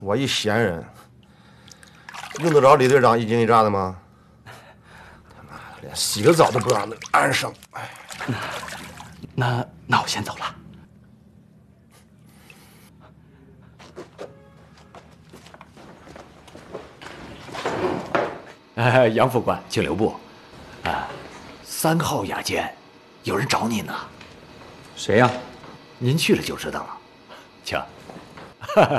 我一闲人，用得着李队长一惊一乍的吗？他妈的，连洗个澡都不让安生。哎， 那我先走了。杨副官，请留步。3号雅间，有人找您呢。 谁呀？ 您去了就知道了。请。